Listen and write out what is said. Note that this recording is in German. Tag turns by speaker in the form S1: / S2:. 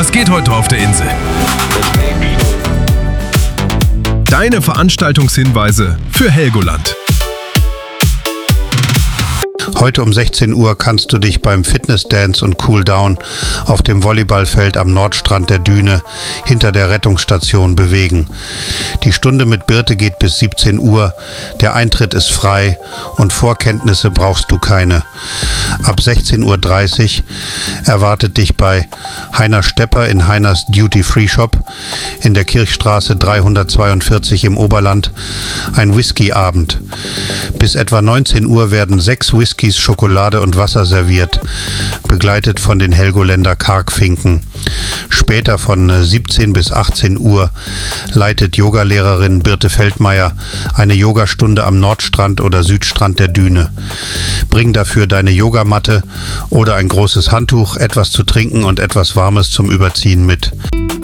S1: Was geht heute auf der Insel? Deine Veranstaltungshinweise für Helgoland.
S2: Heute um 16 Uhr kannst du dich beim Fitness Dance und Cool Down auf dem Volleyballfeld am Nordstrand der Düne hinter der Rettungsstation bewegen. Die Stunde mit Birte geht bis 17 Uhr, der Eintritt ist frei und Vorkenntnisse brauchst du keine. Ab 16:30 Uhr erwartet dich bei Heiner Stepper in Heiners Duty Free Shop in der Kirchstraße 342 im Oberland ein Whisky-Abend. Bis etwa 19 Uhr werden 6 Whiskys, Schokolade und Wasser serviert, begleitet von den Helgoländer Kargfinken. Später von 17 bis 18 Uhr leitet Yogalehrerin Birte Feldmeier eine Yogastunde am Nordstrand oder Südstrand der Düne. Bring dafür deine Yogamatte oder ein großes Handtuch, etwas zu trinken und etwas Warmes zum Überziehen mit.